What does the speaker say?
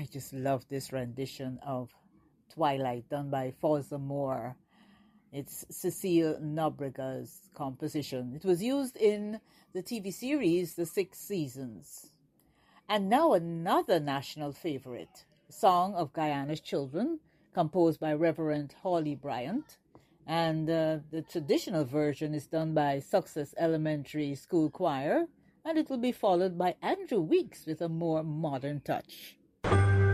just love this rendition of Twilight done by Fawza Moore. It's Cecile Nobraga's composition. It was used in the TV series The Six Seasons. And now another national favorite, Song of Guyana's Children, composed by Reverend Hawley Bryant. And the traditional version is done by Success Elementary School Choir, and it will be followed by Andrew Weeks with a more modern touch.